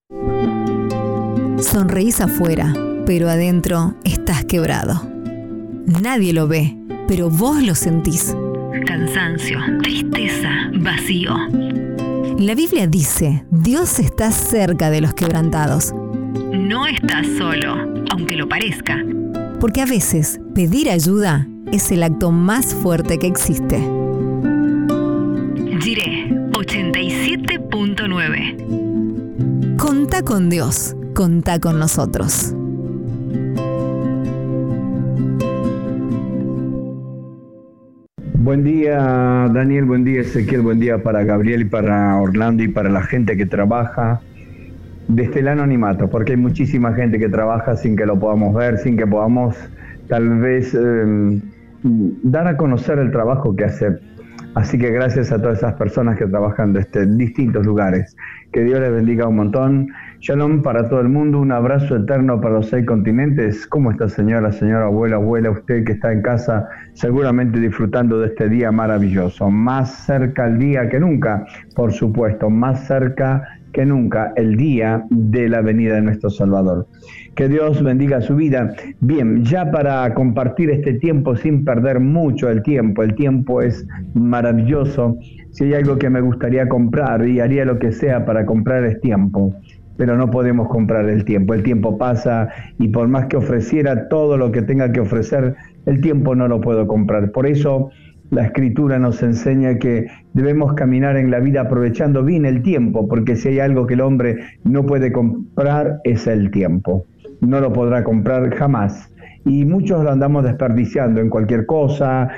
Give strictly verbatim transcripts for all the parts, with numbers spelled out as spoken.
Sonreís afuera, pero adentro estás quebrado. Nadie lo ve, pero vos lo sentís. Cansancio, tristeza, vacío. La Biblia dice, Dios está cerca de los quebrantados. No estás solo, aunque lo parezca. Porque a veces pedir ayuda es el acto más fuerte que existe. Jiré ochenta y siete punto nueve. Contá con Dios, contá con nosotros. Buen día, Daniel, buen día, Ezequiel, buen día para Gabriel y para Orlando y para la gente que trabaja desde el anonimato, porque hay muchísima gente que trabaja sin que lo podamos ver, sin que podamos tal vez eh, dar a conocer el trabajo que hace. Así que gracias a todas esas personas que trabajan desde distintos lugares. Que Dios les bendiga un montón. Shalom para todo el mundo, un abrazo eterno para los seis continentes. ¿Cómo está, señora, señora, abuela, abuela? Usted que está en casa seguramente disfrutando de este día maravilloso. Más cerca el día que nunca, por supuesto, más cerca que nunca el día de la venida de nuestro Salvador. Que Dios bendiga su vida. Bien, ya para compartir este tiempo sin perder mucho el tiempo, el tiempo es maravilloso. Si hay algo que me gustaría comprar y haría lo que sea para comprar es tiempo, pero no podemos comprar el tiempo. El tiempo pasa y por más que ofreciera todo lo que tenga que ofrecer, el tiempo no lo puedo comprar. Por eso la Escritura nos enseña que debemos caminar en la vida aprovechando bien el tiempo, porque si hay algo que el hombre no puede comprar es el tiempo. No lo podrá comprar jamás. Y muchos lo andamos desperdiciando en cualquier cosa,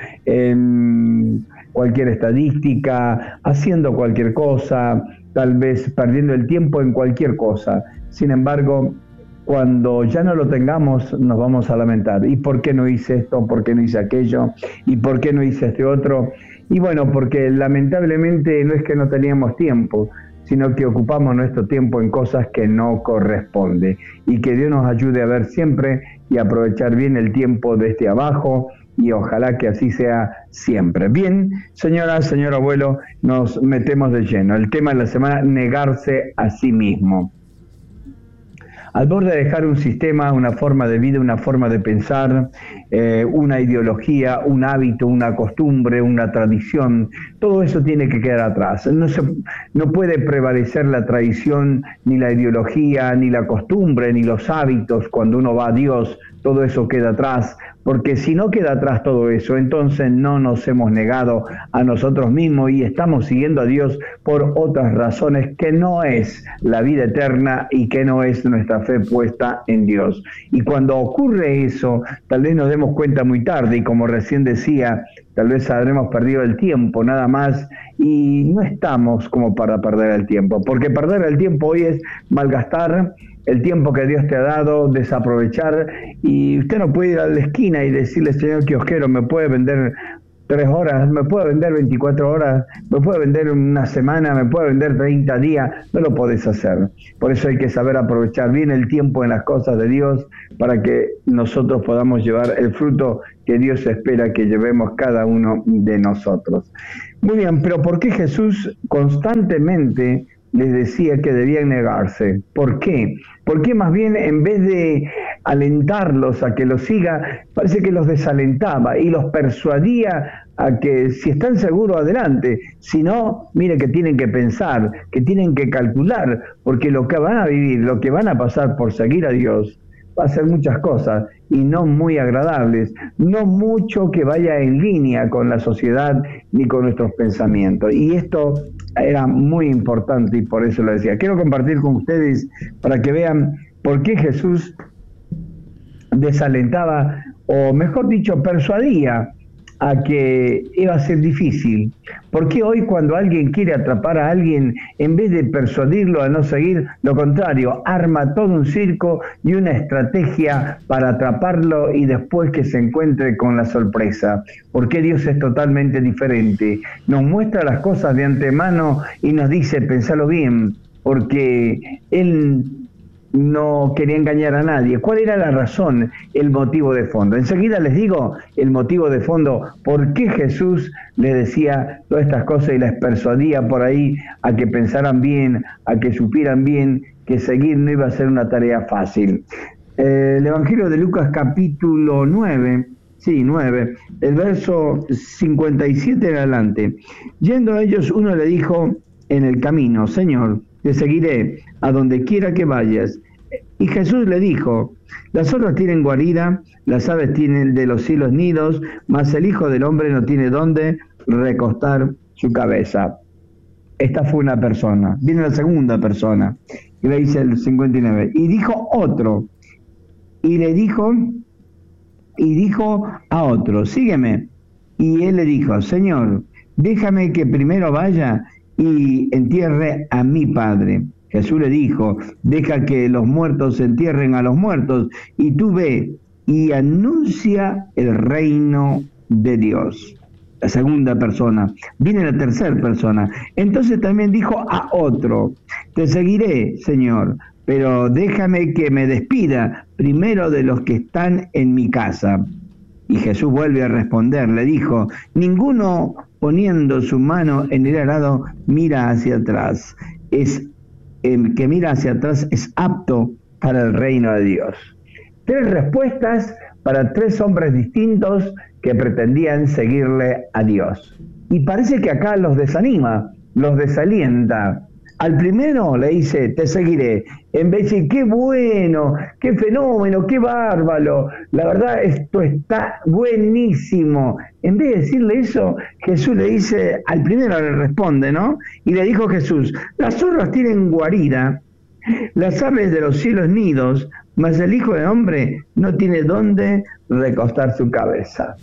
en cualquier estadística, haciendo cualquier cosa, tal vez perdiendo el tiempo en cualquier cosa. Sin embargo, cuando ya no lo tengamos, nos vamos a lamentar. ¿Y por qué no hice esto? ¿Por qué no hice aquello? ¿Y por qué no hice este otro? Y bueno, porque lamentablemente no es que no teníamos tiempo, sino que ocupamos nuestro tiempo en cosas que no corresponden. Y que Dios nos ayude a ver siempre y aprovechar bien el tiempo desde abajo, y ojalá que así sea siempre. Bien, señora, señor abuelo, nos metemos de lleno. El tema de la semana, negarse a sí mismo. Al borde de dejar un sistema, una forma de vida, una forma de pensar, eh, una ideología, un hábito, una costumbre, una tradición, todo eso tiene que quedar atrás. No se, no puede prevalecer la tradición, ni la ideología, ni la costumbre, ni los hábitos. Cuando uno va a Dios, todo eso queda atrás, porque si no queda atrás todo eso, entonces no nos hemos negado a nosotros mismos y estamos siguiendo a Dios por otras razones que no es la vida eterna y que no es nuestra fe puesta en Dios. Y cuando ocurre eso, tal vez nos demos cuenta muy tarde, y como recién decía, tal vez habremos perdido el tiempo nada más, y no estamos como para perder el tiempo, porque perder el tiempo hoy es malgastar el tiempo que Dios te ha dado, desaprovechar, y usted no puede ir a la esquina y decirle, señor kiosquero, me puede vender tres horas, me puede vender veinticuatro horas, me puede vender una semana, me puede vender treinta días, no lo podés hacer. Por eso hay que saber aprovechar bien el tiempo en las cosas de Dios, para que nosotros podamos llevar el fruto que Dios espera que llevemos cada uno de nosotros. Muy bien, pero ¿por qué Jesús constantemente les decía que debían negarse? ¿Por qué? Porque más bien, en vez de alentarlos a que los siga, parece que los desalentaba y los persuadía a que si están seguros, adelante. Si no, mire que tienen que pensar, que tienen que calcular, porque lo que van a vivir, lo que van a pasar por seguir a Dios, va a ser muchas cosas y no muy agradables, no mucho que vaya en línea con la sociedad ni con nuestros pensamientos. Y esto era muy importante y por eso lo decía. Quiero compartir con ustedes para que vean por qué Jesús desalentaba, o mejor dicho, persuadía a que iba a ser difícil. Porque hoy cuando alguien quiere atrapar a alguien, en vez de persuadirlo a no seguir, lo contrario, arma todo un circo y una estrategia para atraparlo y después que se encuentre con la sorpresa. Porque Dios es totalmente diferente. Nos muestra las cosas de antemano y nos dice, pensalo bien, porque Él no quería engañar a nadie. ¿Cuál era la razón, el motivo de fondo? Enseguida les digo el motivo de fondo, por qué Jesús les decía todas estas cosas y les persuadía por ahí a que pensaran bien, a que supieran bien que seguir no iba a ser una tarea fácil. Eh, el Evangelio de Lucas capítulo nueve, sí, nueve, el verso cincuenta y siete en adelante. Yendo a ellos, uno le dijo en el camino: Señor, te seguiré a donde quiera que vayas. Y Jesús le dijo: las zorras tienen guarida, las aves tienen de los cielos nidos, mas el Hijo del Hombre no tiene dónde recostar su cabeza. Esta fue una persona. Viene la segunda persona, y le dice el cincuenta y nueve. Y dijo otro, y le dijo, y dijo a otro: sígueme. Y él le dijo: Señor, déjame que primero vaya y entierre a mi padre. Jesús le dijo: deja que los muertos entierren a los muertos, y tú ve y anuncia el reino de Dios. La segunda persona. Viene la tercera persona. Entonces también dijo a otro: te seguiré, Señor, pero déjame que me despida primero de los que están en mi casa. Y Jesús vuelve a responder, le dijo: ninguno poniendo su mano en el arado mira hacia atrás. Es el que mira hacia atrás es apto para el reino de Dios. Tres respuestas para tres hombres distintos que pretendían seguirle a Dios. Y parece que acá los desanima, los desalienta. Al primero le dice: te seguiré. En vez de decir: qué bueno, qué fenómeno, qué bárbaro, la verdad esto está buenísimo. En vez de decirle eso, Jesús le dice, al primero le responde, ¿no? Y le dijo Jesús: las zorras tienen guarida, las aves de los cielos nidos, mas el Hijo del Hombre no tiene dónde recostar su cabeza.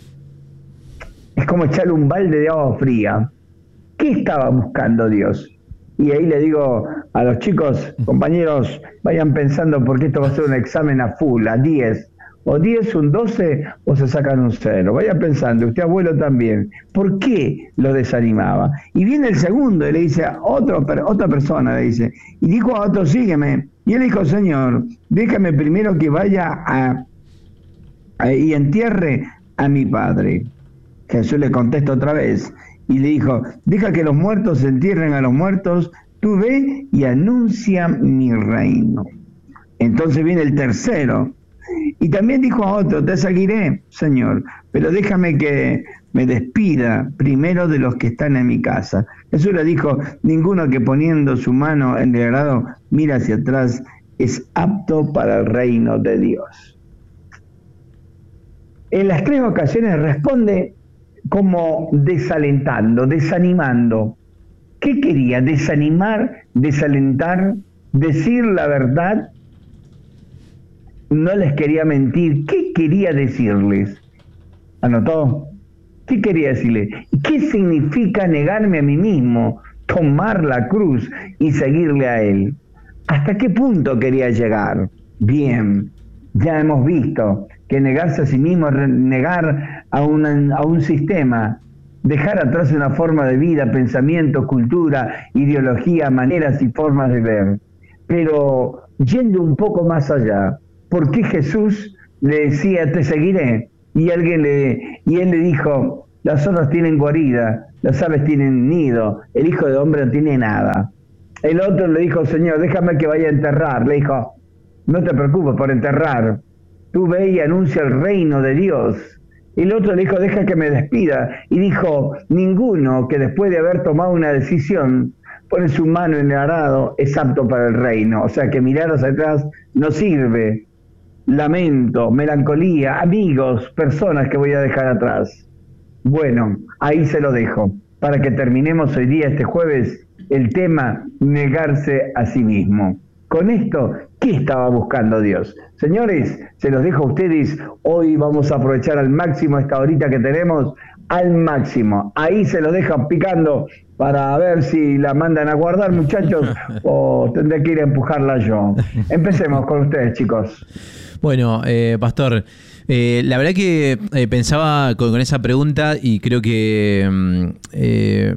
Es como echarle un balde de agua fría. ¿Qué estaba buscando Dios? Y ahí le digo a los chicos, compañeros, vayan pensando, porque esto va a ser un examen a full, a diez. O diez, un doce, o se sacan un cero. Vayan pensando, usted abuelo también. ¿Por qué lo desanimaba? Y viene el segundo y le dice a otro, otra persona, le dice, y dijo a otro: sígueme. Y él dijo: Señor, déjame primero que vaya a, a, y entierre a mi padre. Jesús le contesta otra vez y le dijo: deja que los muertos entierren a los muertos, tú ve y anuncia mi reino. Entonces viene el tercero y también dijo a otro: te seguiré, Señor, pero déjame que me despida primero de los que están en mi casa. Jesús le dijo: ninguno que poniendo su mano en el arado mira hacia atrás es apto para el reino de Dios. En las tres ocasiones responde como desalentando, desanimando. ¿Qué quería? ¿Desanimar? ¿Desalentar? ¿Decir la verdad? No les quería mentir. ¿Qué quería decirles? ¿Anotó? ¿Qué quería decirles? ¿Qué significa negarme a mí mismo, tomar la cruz y seguirle a Él? ¿Hasta qué punto quería llegar? Bien, ya hemos visto que negarse a sí mismo es negar a, una, a un sistema, dejar atrás una forma de vida, pensamiento, cultura, ideología, maneras y formas de ver. Pero yendo un poco más allá, ¿por qué Jesús le decía: te seguiré? Y alguien le, y él le dijo: las zorras tienen guarida, las aves tienen nido, el Hijo del Hombre no tiene nada. El otro le dijo: Señor, déjame que vaya a enterrar. Le dijo: no te preocupes por enterrar, tú ve y anuncia el reino de Dios. Y el otro le dijo: deja que me despida. Y dijo: ninguno que después de haber tomado una decisión pone su mano en el arado es apto para el reino. O sea que mirar hacia atrás no sirve. Lamento, melancolía, amigos, personas que voy a dejar atrás. Bueno, ahí se lo dejo, para que terminemos hoy día, este jueves, el tema negarse a sí mismo. Con esto, ¿qué estaba buscando Dios? Señores, se los dejo a ustedes. Hoy vamos a aprovechar al máximo esta horita que tenemos, al máximo. Ahí se los dejo picando para ver si la mandan a guardar, muchachos, o tendré que ir a empujarla yo. Empecemos con ustedes, chicos. Bueno, eh, Pastor, eh, la verdad que eh, pensaba con, con esa pregunta y creo que eh,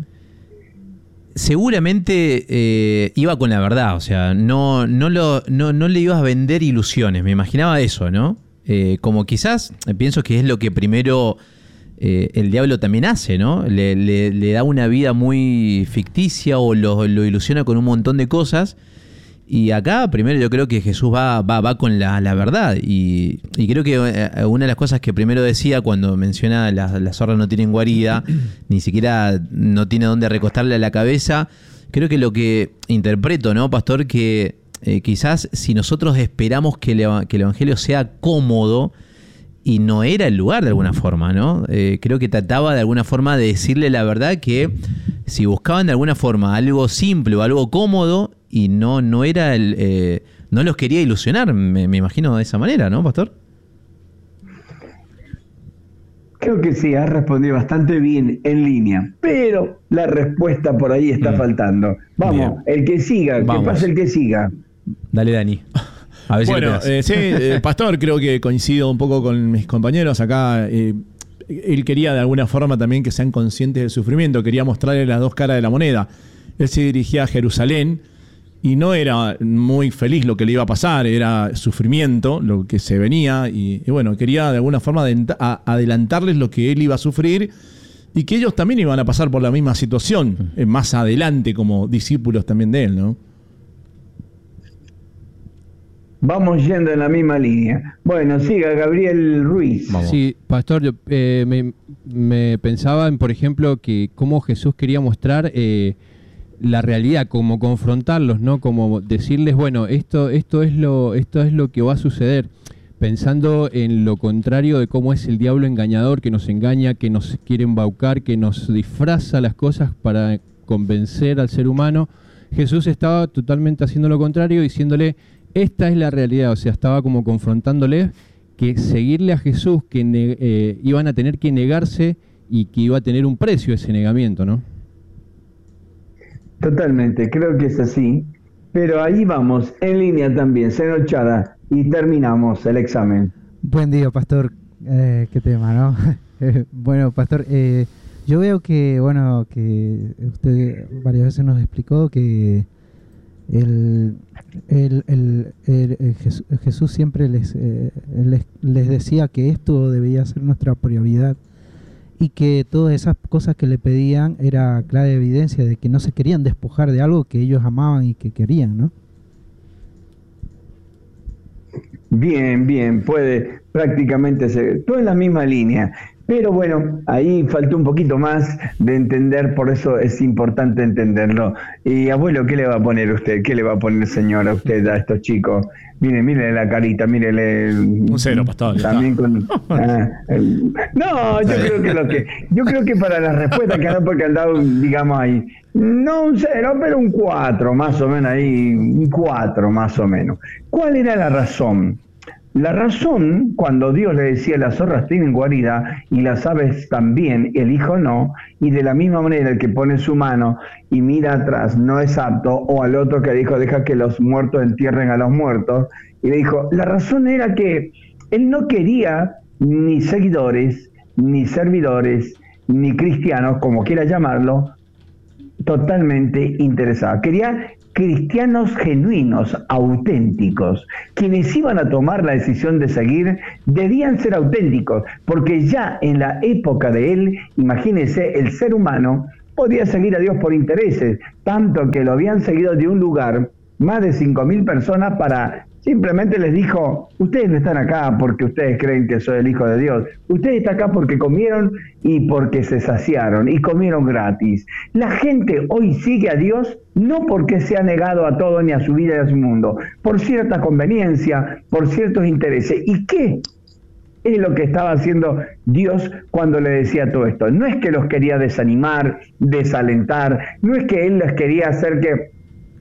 seguramente eh, iba con la verdad, o sea, no, no, lo, no, no le ibas a vender ilusiones, me imaginaba eso, ¿no? Eh, como quizás, eh, pienso que es lo que primero eh, el diablo también hace, ¿no? Le, le, le da una vida muy ficticia o lo, lo ilusiona con un montón de cosas. Y acá primero yo creo que Jesús va, va, va con la, la verdad y, y creo que una de las cosas que primero decía cuando menciona las, las zorras no tienen guarida, ni siquiera no tiene dónde recostarle la cabeza, creo que lo que interpreto, ¿no, pastor? Que eh, quizás si nosotros esperamos que el, que el evangelio sea cómodo, y no era el lugar de alguna forma, ¿no? Eh, creo que trataba de alguna forma de decirle la verdad que si buscaban de alguna forma algo simple o algo cómodo y no, no era el, eh, no los quería ilusionar, me, me imagino de esa manera, ¿no, pastor? Creo que sí, has respondido bastante bien en línea, pero la respuesta por ahí está mm. faltando. Vamos, bien. El que siga, Vamos. que pase el que siga. Dale, Dani. A ver si bueno, eh, sí, eh, pastor, creo que coincido un poco con mis compañeros acá. Eh, él quería de alguna forma también que sean conscientes del sufrimiento, quería mostrarles las dos caras de la moneda. Él se dirigía a Jerusalén y no era muy feliz lo que le iba a pasar, era sufrimiento lo que se venía y, y bueno, quería de alguna forma adelantarles lo que él iba a sufrir y que ellos también iban a pasar por la misma situación eh, más adelante como discípulos también de él, ¿no? Vamos yendo en la misma línea. Bueno, siga Gabriel Ruiz. Vamos. Sí, pastor, yo eh, me, me pensaba en, por ejemplo, que cómo Jesús quería mostrar eh, la realidad, como confrontarlos, ¿no? Como decirles, bueno, esto, esto es lo, esto es lo que va a suceder, pensando en lo contrario de cómo es el diablo engañador, que nos engaña, que nos quiere embaucar, que nos disfraza las cosas para convencer al ser humano. Jesús estaba totalmente haciendo lo contrario, diciéndole, esta es la realidad, o sea, estaba como confrontándoles que seguirle a Jesús, que ne- eh, iban a tener que negarse y que iba a tener un precio ese negamiento, ¿no? Totalmente, creo que es así, pero ahí vamos, en línea también, señor Chara, y terminamos el examen. Buen día, pastor, eh, qué tema, ¿no? Bueno, pastor, eh, yo veo que, bueno, que usted varias veces nos explicó que el... El, el, el, el Jesús, Jesús siempre les, eh, les, les decía que esto debía ser nuestra prioridad y que todas esas cosas que le pedían era clara evidencia de que no se querían despojar de algo que ellos amaban y que querían, ¿no? Bien, bien, puede prácticamente ser todo en la misma línea. Pero bueno, ahí faltó un poquito más de entender, por eso es importante entenderlo. Y abuelo, ¿qué le va a poner usted? ¿Qué le va a poner, señor, a usted, a estos chicos? Mire, mire la carita, mírele. Un cero, pastor. También con. Ah, el, no, yo creo que lo que. Yo creo que para la respuesta que no porque han dado, digamos ahí, no un cero, pero un cuatro, más o menos ahí, un cuatro, más o menos. ¿Cuál era la razón? La razón, cuando Dios le decía las zorras tienen guarida y las aves también, el hijo no, y de la misma manera el que pone su mano y mira atrás no es apto, o al otro que dijo deja que los muertos entierren a los muertos, y le dijo, la razón era que él no quería ni seguidores, ni servidores, ni cristianos, como quiera llamarlo, totalmente interesados. Quería cristianos genuinos, auténticos. Quienes iban a tomar la decisión de seguir debían ser auténticos, porque ya en la época de él, imagínense, el ser humano podía seguir a Dios por intereses, tanto que lo habían seguido de un lugar más de cinco mil personas para... Simplemente les dijo, ustedes no están acá porque ustedes creen que soy el Hijo de Dios. Ustedes están acá porque comieron y porque se saciaron y comieron gratis. La gente hoy sigue a Dios no porque se ha negado a todo ni a su vida y a su mundo, por cierta conveniencia, por ciertos intereses. ¿Y qué es lo que estaba haciendo Dios cuando le decía todo esto? No es que los quería desanimar, desalentar, no es que Él les quería hacer que...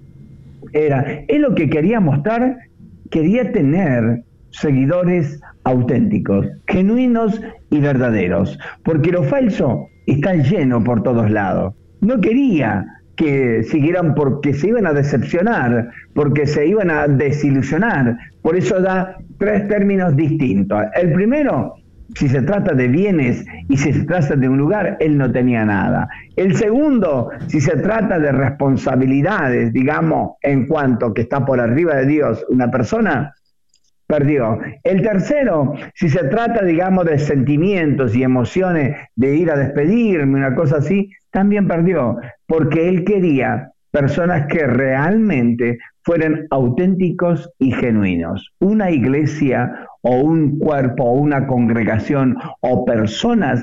Era, Él lo que quería mostrar... Quería tener seguidores auténticos, genuinos y verdaderos, porque lo falso está lleno por todos lados. No quería que siguieran porque se iban a decepcionar, porque se iban a desilusionar. Por eso da tres términos distintos. El primero, si se trata de bienes y si se trata de un lugar, él no tenía nada. El segundo, si se trata de responsabilidades, digamos, en cuanto que está por arriba de Dios una persona, perdió. El tercero, si se trata, digamos, de sentimientos y emociones, de ir a despedirme, una cosa así, también perdió, porque él quería personas que realmente fueran auténticos y genuinos. Una iglesia o un cuerpo o una congregación o personas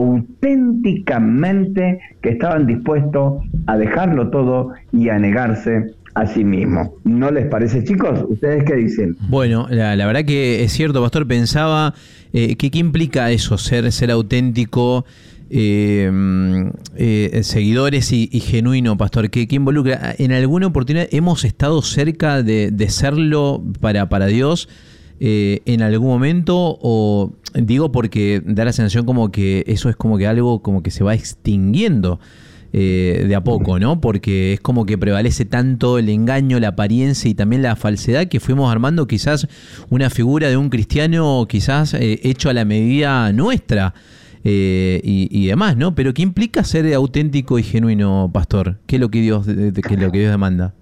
auténticamente que estaban dispuestos a dejarlo todo y a negarse a sí mismo. ¿No les parece, chicos? ¿Ustedes qué dicen? Bueno, la, la verdad que es cierto, Pastor. Pensaba eh, que qué implica eso, ser, ser auténtico, eh, eh, seguidores y, y genuino, Pastor. ¿Qué, qué involucra? En alguna oportunidad hemos estado cerca de, de serlo para, para Dios eh, en algún momento, o digo porque da la sensación como que eso es como que algo como que se va extinguiendo Eh, de a poco, ¿no? Porque es como que prevalece tanto el engaño, la apariencia y también la falsedad, que fuimos armando quizás una figura de un cristiano quizás eh, hecho a la medida nuestra eh, y, y demás, ¿no? Pero ¿qué implica ser auténtico y genuino, Pastor? ¿Qué es lo que Dios, de, de, qué es lo que Dios demanda?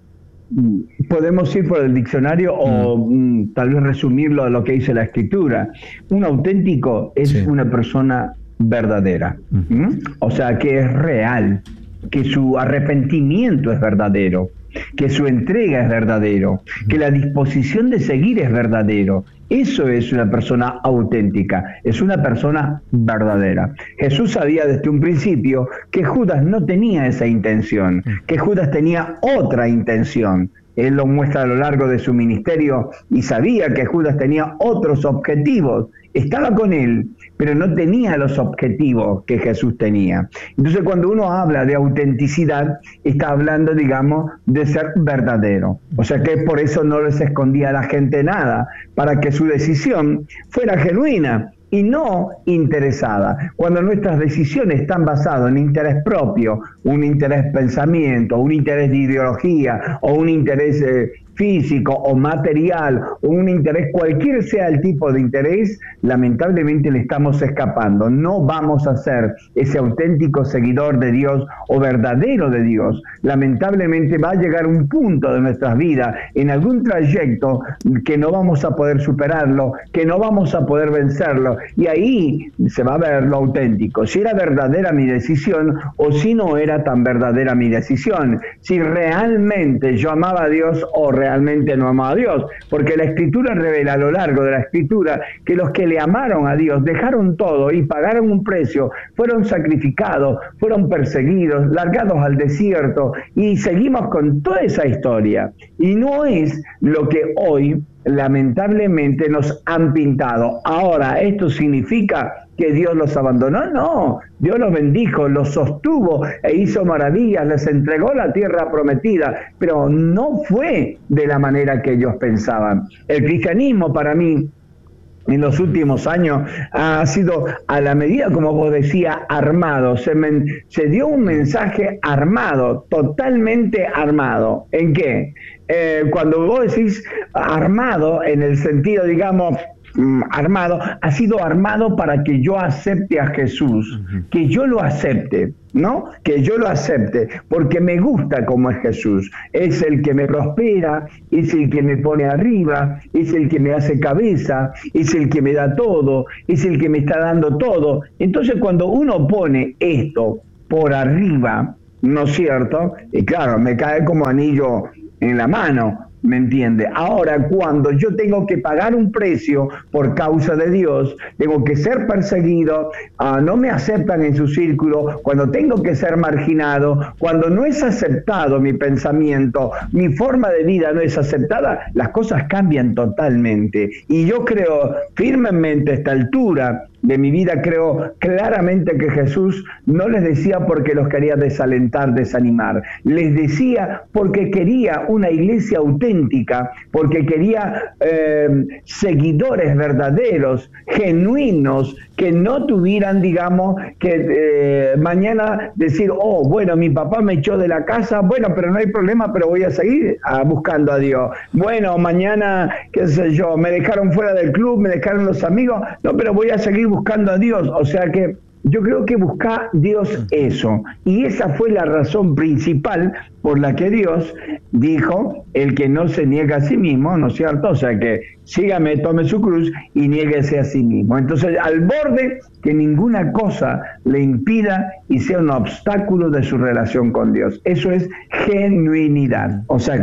Podemos ir por el diccionario o mm, tal vez resumirlo a lo que dice la Escritura. Un auténtico es sí. una persona verdadera, mm. ¿Mm? O sea, que es real, que su arrepentimiento es verdadero, que su entrega es verdadero, que la disposición de seguir es verdadero. Eso es una persona auténtica, es una persona verdadera. Jesús sabía desde un principio que Judas no tenía esa intención, que Judas tenía otra intención. Él lo muestra a lo largo de su ministerio y sabía que Judas tenía otros objetivos. Estaba con él, pero no tenía los objetivos que Jesús tenía. Entonces, cuando uno habla de autenticidad, está hablando, digamos, de ser verdadero. O sea que por eso no les escondía a la gente nada, para que su decisión fuera genuina y no interesada. Cuando nuestras decisiones están basadas en interés propio, un interés pensamiento, un interés de ideología o un interés eh, físico o material o un interés, cualquier sea el tipo de interés, lamentablemente le estamos escapando. No vamos a ser ese auténtico seguidor de Dios o verdadero de Dios. Lamentablemente va a llegar un punto de nuestras vidas, en algún trayecto, que no vamos a poder superarlo, que no vamos a poder vencerlo, y ahí se va a ver lo auténtico, si era verdadera mi decisión o si no era tan verdadera mi decisión, si realmente yo amaba a Dios o realmente no amaba a Dios, porque la Escritura revela a lo largo de la Escritura que los que le amaron a Dios dejaron todo y pagaron un precio, fueron sacrificados, fueron perseguidos, largados al desierto, y seguimos con toda esa historia. Y no es lo que hoy lamentablemente nos han pintado. Ahora, ¿esto significa que Dios los abandonó? No, Dios los bendijo, los sostuvo e hizo maravillas, les entregó la tierra prometida, pero no fue de la manera que ellos pensaban. El cristianismo, para mí, en los últimos años ha sido, a la medida, como vos decías, armado. Se, men, se dio un mensaje armado, totalmente armado. ¿En qué? Eh, cuando vos decís armado, en el sentido, digamos, armado, ha sido armado para que yo acepte a Jesús, uh-huh. que yo lo acepte, ¿no? Que yo lo acepte, porque me gusta como es Jesús. Es el que me prospera, es el que me pone arriba, es el que me hace cabeza, es el que me da todo, es el que me está dando todo. Entonces, cuando uno pone esto por arriba, ¿no es cierto? Y claro, me cae como anillo en la mano. ¿Me entiende? Ahora, cuando yo tengo que pagar un precio por causa de Dios, tengo que ser perseguido, uh, no me aceptan en su círculo, cuando tengo que ser marginado, cuando no es aceptado mi pensamiento, mi forma de vida no es aceptada, las cosas cambian totalmente. Y yo creo firmemente a esta altura de mi vida, creo claramente que Jesús no les decía porque los quería desalentar, desanimar. Les decía porque quería una iglesia auténtica, porque quería eh, seguidores verdaderos, genuinos, que no tuvieran, digamos, que eh, mañana decir, oh, bueno, mi papá me echó de la casa, bueno, pero no hay problema, pero voy a seguir ah, buscando a Dios. Bueno, mañana, qué sé yo, me dejaron fuera del club, me dejaron los amigos, no, pero voy a seguir buscando a Dios. O sea que yo creo que busca Dios eso, y esa fue la razón principal por la que Dios dijo, el que no se niega a sí mismo, ¿no es cierto? O sea que sígame, tome su cruz y niéguese a sí mismo. Entonces, al borde que ninguna cosa le impida y sea un obstáculo de su relación con Dios. Eso es genuinidad. O sea que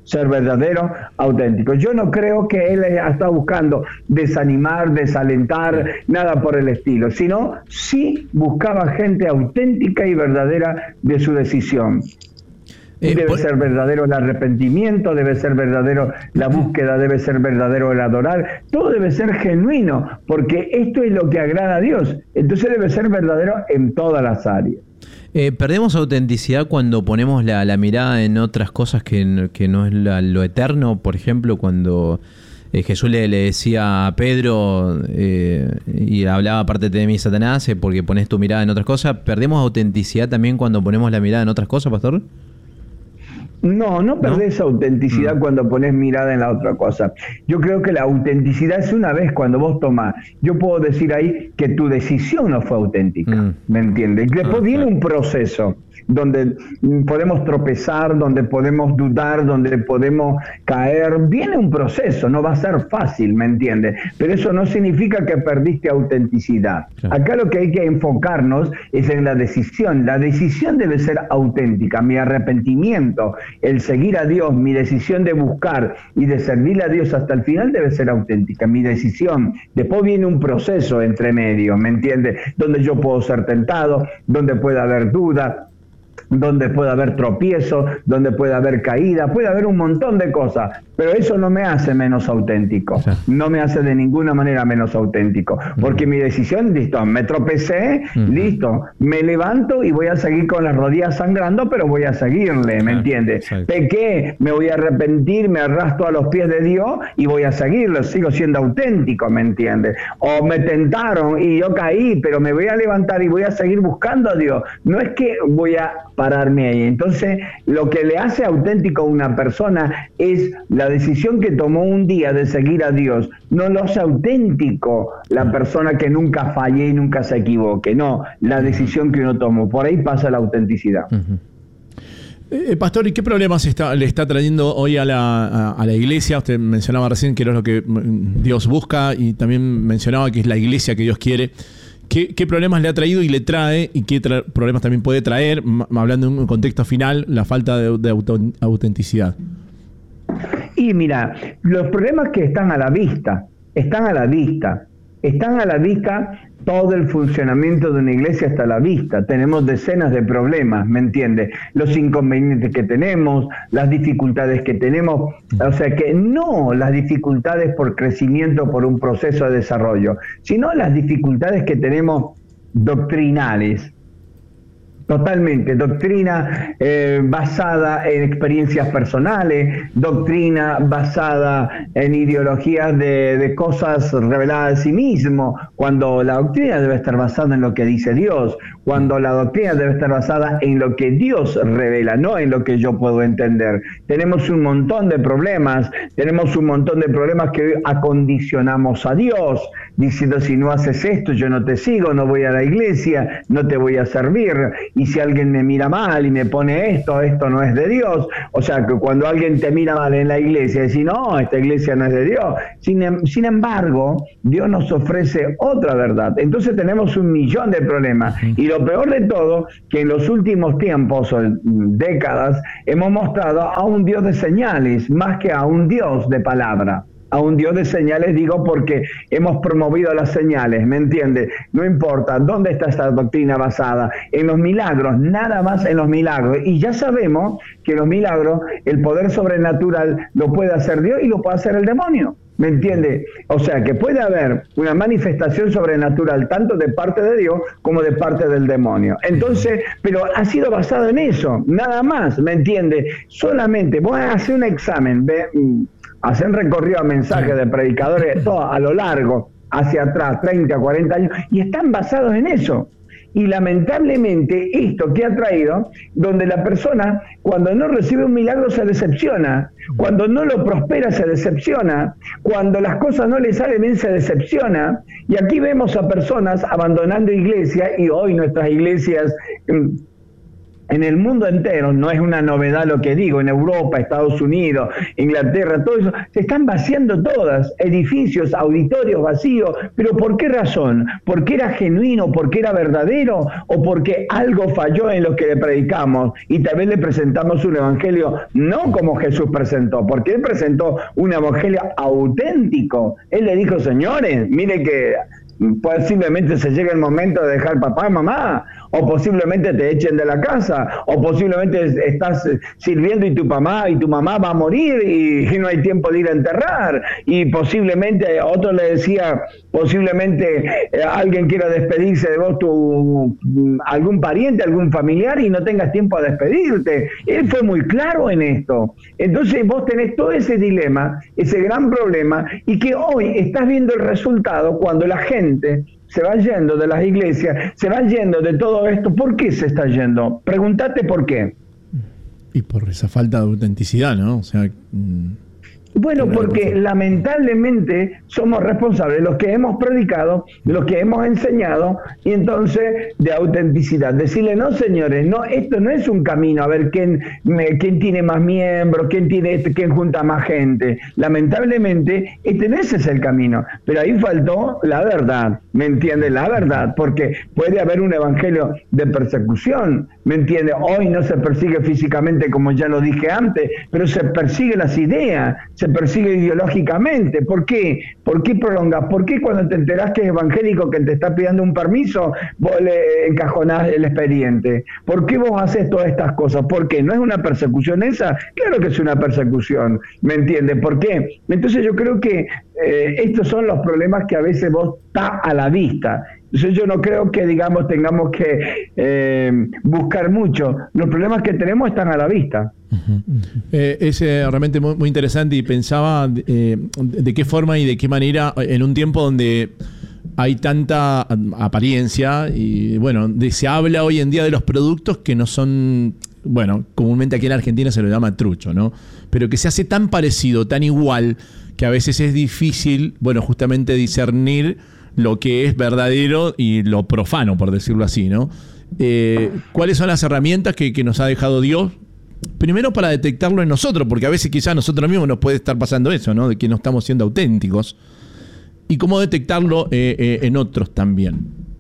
ser verdadero, auténtico. Yo no creo que él está buscando desanimar, desalentar, nada por el estilo, sino sí buscaba gente auténtica y verdadera de su decisión. Eh, debe por... ser verdadero el arrepentimiento, debe ser verdadero la búsqueda, debe ser verdadero el adorar, todo debe ser genuino, porque esto es lo que agrada a Dios, entonces debe ser verdadero en todas las áreas. Eh, perdemos autenticidad cuando ponemos la, la mirada en otras cosas que, que no es la, lo eterno. Por ejemplo, cuando eh, Jesús le, le decía a Pedro eh, y hablaba aparte de mí, Satanás, eh, porque pones tu mirada en otras cosas. ¿Perdemos autenticidad también cuando ponemos la mirada en otras cosas, pastor? No, no perdés ¿No? autenticidad mm. cuando pones mirada en la otra cosa. Yo creo que la autenticidad es una vez cuando vos tomás. Yo puedo decir ahí que tu decisión no fue auténtica, mm. ¿me entiendes? Después ah, viene claro. un proceso donde podemos tropezar, donde podemos dudar, donde podemos caer. Viene un proceso, no va a ser fácil, ¿me entiendes? Pero eso no significa que perdiste autenticidad. Claro. Acá lo que hay que enfocarnos es en la decisión. La decisión debe ser auténtica. Mi arrepentimiento, el seguir a Dios, mi decisión de buscar y de servirle a Dios hasta el final debe ser auténtica. Mi decisión. Después viene un proceso entre medio, ¿me entiendes? Donde yo puedo ser tentado, donde puede haber duda, donde puede haber tropiezo, donde puede haber caída, puede haber un montón de cosas, pero eso no me hace menos auténtico, sí. no me hace de ninguna manera menos auténtico, porque uh-huh. mi decisión, listo, me tropecé, uh-huh. listo, me levanto y voy a seguir con las rodillas sangrando, pero voy a seguirle, ¿me sí. entiendes? Sí. Pequé, me voy a arrepentir, me arrastro a los pies de Dios y voy a seguirlo, sigo siendo auténtico, ¿me entiendes? O me tentaron y yo caí, pero me voy a levantar y voy a seguir buscando a Dios, no es que voy a pararme ahí. Entonces, lo que le hace auténtico a una persona es la decisión que tomó un día de seguir a Dios. No lo hace auténtico la persona que nunca falle y nunca se equivoque. No, la decisión que uno tomó. Por ahí pasa la autenticidad. Uh-huh. Eh, Pastor, ¿y qué problemas está, le está trayendo hoy a la, a, a la iglesia? Usted mencionaba recién que era lo que Dios busca y también mencionaba que es la iglesia que Dios quiere. ¿Qué, ¿Qué problemas le ha traído y le trae y qué tra- problemas también puede traer, m- hablando en un contexto final, la falta de, de auto- autenticidad? Y mira, los problemas que están a la vista, están a la vista, están a la vista, todo el funcionamiento de una iglesia está a la vista. Tenemos decenas de problemas, ¿me entiendes? Los inconvenientes que tenemos, las dificultades que tenemos, o sea que no las dificultades por crecimiento, por un proceso de desarrollo, sino las dificultades que tenemos doctrinales. Totalmente, doctrina eh, basada en experiencias personales, doctrina basada en ideologías de, de cosas reveladas de sí mismo, cuando la doctrina debe estar basada en lo que dice Dios, cuando la doctrina debe estar basada en lo que Dios revela, no en lo que yo puedo entender. Tenemos un montón de problemas, tenemos un montón de problemas que acondicionamos a Dios, diciendo si no haces esto yo no te sigo, no voy a la iglesia, no te voy a servir. Y si alguien me mira mal y me pone esto, esto no es de Dios. O sea, que cuando alguien te mira mal en la iglesia, decís, no, esta iglesia no es de Dios. Sin, sin embargo, Dios nos ofrece otra verdad. Entonces tenemos un millón de problemas. Y lo peor de todo, que en los últimos tiempos o décadas, hemos mostrado a un Dios de señales, más que a un Dios de palabra. A un Dios de señales digo porque hemos promovido las señales, ¿me entiendes? No importa dónde está esta doctrina basada, en los milagros, nada más en los milagros. Y ya sabemos que los milagros, el poder sobrenatural lo puede hacer Dios y lo puede hacer el demonio, ¿me entiendes? O sea que puede haber una manifestación sobrenatural tanto de parte de Dios como de parte del demonio. Entonces, pero ha sido basado en eso, nada más, ¿me entiendes? Solamente voy a hacer un examen, ve... hacen recorrido a mensajes de predicadores todo a lo largo, hacia atrás, treinta, cuarenta años, y están basados en eso. Y lamentablemente esto que ha traído, donde la persona cuando no recibe un milagro se decepciona, cuando no lo prospera se decepciona, cuando las cosas no le salen bien se decepciona, y aquí vemos a personas abandonando iglesias, y hoy nuestras iglesias en el mundo entero, no es una novedad lo que digo, en Europa, Estados Unidos, Inglaterra, todo eso, se están vaciando todas, edificios, auditorios vacíos, pero ¿por qué razón? ¿Porque era genuino, porque era verdadero o porque algo falló en lo que le predicamos y tal vez le presentamos un evangelio no como Jesús presentó, porque él presentó un evangelio auténtico? Él le dijo, señores, mire que posiblemente se llegue el momento de dejar papá, mamá, o posiblemente te echen de la casa, o posiblemente estás sirviendo y tu mamá y tu mamá va a morir y, y no hay tiempo de ir a enterrar, y posiblemente, otro le decía, posiblemente eh, alguien quiera despedirse de vos, tu, algún pariente, algún familiar, y no tengas tiempo a despedirte. Él fue muy claro en esto. Entonces vos tenés todo ese dilema, ese gran problema, y que hoy estás viendo el resultado cuando la gente se va yendo de las iglesias, se va yendo de todo esto. ¿Por qué se está yendo? Pregúntate por qué. Y por esa falta de autenticidad, ¿no? O sea... Mmm... Bueno, porque lamentablemente somos responsables, los que hemos predicado, los que hemos enseñado, y entonces de autenticidad. Decirle, no señores, no, esto no es un camino a ver quién, quién tiene más miembros, quién tiene este, quién junta más gente. Lamentablemente, este no ese es el camino. Pero ahí faltó la verdad, ¿me entiende? La verdad, porque puede haber un evangelio de persecución, ¿me entiende? Hoy no se persigue físicamente, como ya lo dije antes, pero se persigue las ideas, se persigue ideológicamente. ¿Por qué? ¿Por qué prolongas? ¿Por qué cuando te enterás que es evangélico que te está pidiendo un permiso, vos le encajonás el expediente? ¿Por qué vos haces todas estas cosas? ¿Por qué? ¿No es una persecución esa? Claro que es una persecución, ¿me entiendes? ¿Por qué? Entonces yo creo que eh, estos son los problemas que a veces vos está a la vista. Entonces yo no creo que, digamos, tengamos que eh, buscar mucho. Los problemas que tenemos están a la vista. Uh-huh. Eh, es eh, realmente muy, muy interesante, y pensaba eh, de qué forma y de qué manera, en un tiempo donde hay tanta apariencia y, bueno, de, se habla hoy en día de los productos que no son, bueno, comúnmente aquí en Argentina se lo llama trucho, ¿no? Pero que se hace tan parecido, tan igual, que a veces es difícil, bueno, justamente discernir lo que es verdadero y lo profano, por decirlo así, ¿no? Eh, ¿Cuáles son las herramientas que, que nos ha dejado Dios? Primero, para detectarlo en nosotros, porque a veces quizás a nosotros mismos nos puede estar pasando eso, ¿no? De que no estamos siendo auténticos. Y cómo detectarlo eh, eh, en otros también.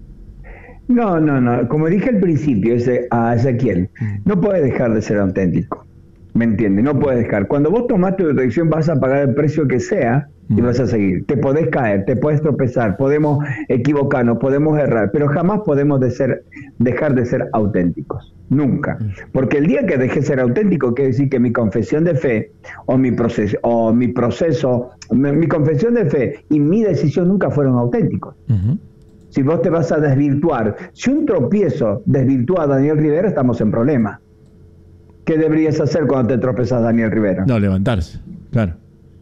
No, no, no. Como dije al principio ese, a Ezequiel, no puedes dejar de ser auténtico. ¿Me entiendes? No puedes dejar. Cuando vos tomás tu decisión vas a pagar el precio que sea y vas a seguir. Te podés caer, te podés tropezar, podemos equivocarnos, podemos errar, pero jamás podemos de ser, dejar de ser auténticos. Nunca. Porque el día que dejé de ser auténtico, quiere decir que mi confesión de fe o mi proceso, o mi, proceso mi, mi confesión de fe y mi decisión nunca fueron auténticos. Uh-huh. Si vos te vas a desvirtuar, si un tropiezo desvirtúa a Daniel Rivera, estamos en problema. ¿Qué deberías hacer cuando te tropezas, Daniel Rivera? No, levantarse, claro.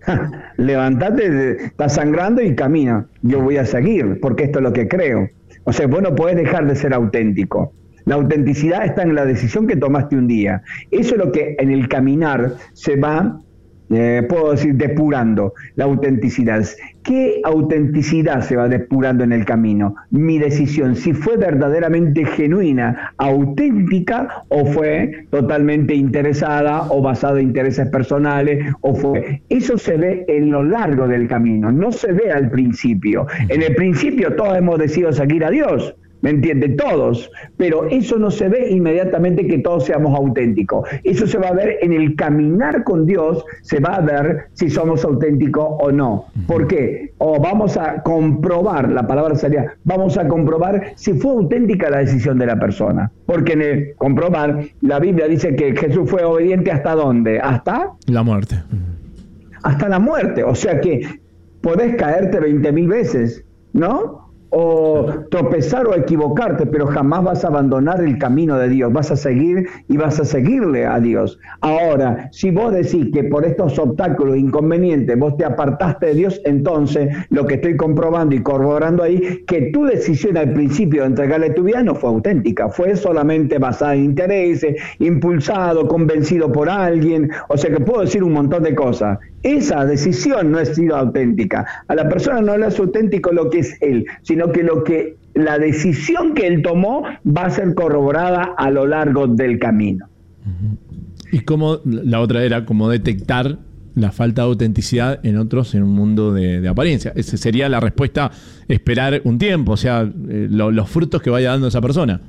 Levantate, estás sangrando y camina. Yo voy a seguir, porque esto es lo que creo. O sea, vos no podés dejar de ser auténtico. La autenticidad está en la decisión que tomaste un día. Eso es lo que en el caminar se va, eh, puedo decir, depurando. La autenticidad. ¿Qué autenticidad se va depurando en el camino? Mi decisión, si fue verdaderamente genuina, auténtica, o fue totalmente interesada o basada en intereses personales, o fue... Eso se ve en lo largo del camino, no se ve al principio. En el principio todos hemos decidido seguir a Dios, ¿me entiende? Todos, pero eso no se ve inmediatamente que todos seamos auténticos. Eso se va a ver en el caminar con Dios, se va a ver si somos auténticos o no. ¿Por qué? O vamos a comprobar, la palabra sería, vamos a comprobar si fue auténtica la decisión de la persona. Porque en el comprobar, la Biblia dice que Jesús fue obediente ¿hasta dónde? ¿Hasta? La muerte. Hasta la muerte. O sea que podés caerte veinte mil veces, ¿no? O tropezar o equivocarte, pero jamás vas a abandonar el camino de Dios, vas a seguir y vas a seguirle a Dios. Ahora, si vos decís que por estos obstáculos inconvenientes vos te apartaste de Dios, entonces lo que estoy comprobando y corroborando ahí, que tu decisión al principio de entregarle tu vida no fue auténtica, fue solamente basada en intereses, impulsado, convencido por alguien, o sea que puedo decir un montón de cosas. Esa decisión no ha sido auténtica. A la persona no le es auténtico lo que es él, sino que lo que la decisión que él tomó va a ser corroborada a lo largo del camino. Y como la otra era como detectar la falta de autenticidad en otros en un mundo de, de apariencia. Esa sería la respuesta, esperar un tiempo, o sea, eh, lo, los frutos que vaya dando esa persona.